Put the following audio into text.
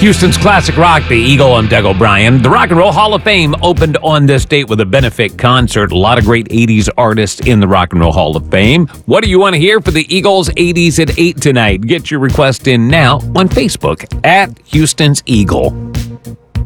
Houston's classic rock, the Eagle. I'm Doug O'Brien. The Rock and Roll Hall of Fame opened on this date with a benefit concert. A lot of great 80s artists in the Rock and Roll Hall of Fame. What do you want to hear for the Eagles 80s at 8 tonight? Get your request in now on Facebook at Houston's Eagle.